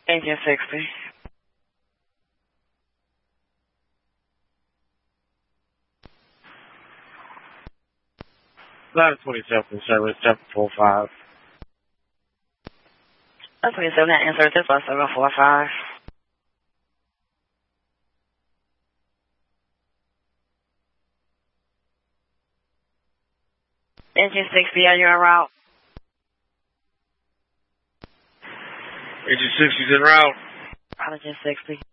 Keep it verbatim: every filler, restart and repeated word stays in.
Engine sixty. eleven twenty-seven service, seven four five. eleven twenty-seven, that answer this bus seven four five. Engine sixty, are you en route? Engine sixty's en route. Engine sixty.